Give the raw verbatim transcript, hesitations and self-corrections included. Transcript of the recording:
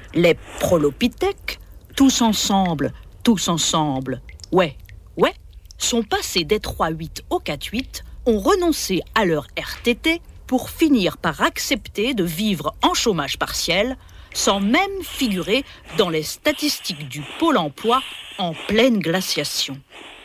Les prolopithèques, tous ensemble, tous ensemble, ouais, ouais, sont passés des trois huit au quatre huit, ont renoncé à leur R T T pour finir par accepter de vivre en chômage partiel, sans même figurer dans les statistiques du Pôle emploi en pleine glaciation.